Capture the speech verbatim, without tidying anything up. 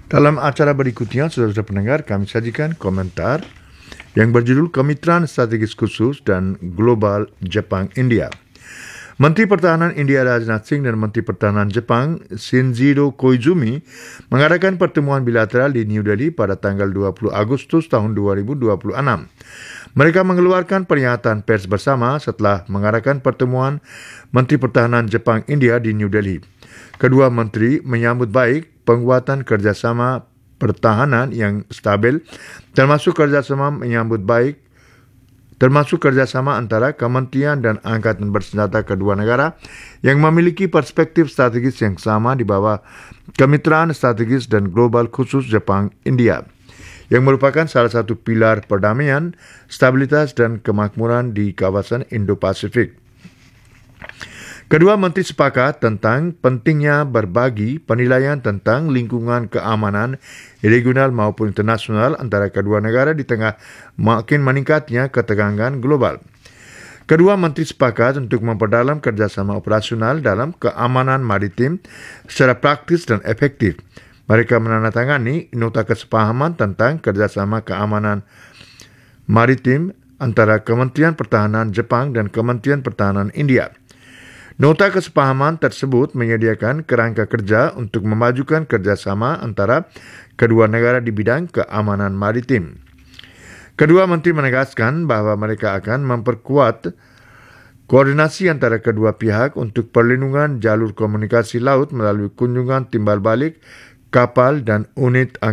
Dalam acara berikutnya, saudara-saudara pendengar, kami sajikan komentar yang berjudul Kemitraan Strategis Khusus dan Global Jepang-India. Menteri Pertahanan India Rajnath Singh dan Menteri Pertahanan Jepang Shinjiro Koizumi mengadakan pertemuan bilateral di New Delhi pada tanggal dua puluh Agustus tahun dua ribu dua puluh enam. Mereka mengeluarkan pernyataan pers bersama setelah mengadakan pertemuan Menteri Pertahanan Jepang-India di New Delhi. Kedua menteri menyambut baik penguatan kerjasama pertahanan yang stabil, termasuk kerjasama menyambut baik termasuk kerjasama antara kementerian dan angkatan bersenjata kedua negara yang memiliki perspektif strategis yang sama di bawah Kemitraan Strategis dan Global Khusus Jepang-India, yang merupakan salah satu pilar perdamaian, stabilitas, dan kemakmuran di kawasan Indo-Pasifik. Kedua menteri sepakat tentang pentingnya berbagi penilaian tentang lingkungan keamanan regional maupun internasional antara kedua negara di tengah makin meningkatnya ketegangan global. Kedua menteri sepakat untuk memperdalam kerjasama operasional dalam keamanan maritim secara praktis dan efektif. Mereka menandatangani nota kesepahaman tentang kerjasama keamanan maritim antara Kementerian Pertahanan Jepang dan Kementerian Pertahanan India. Nota kesepahaman tersebut menyediakan kerangka kerja untuk memajukan kerjasama antara kedua negara di bidang keamanan maritim. Kedua menteri menegaskan bahwa mereka akan memperkuat koordinasi antara kedua pihak untuk perlindungan jalur komunikasi laut melalui kunjungan timbal balik kapal dan unit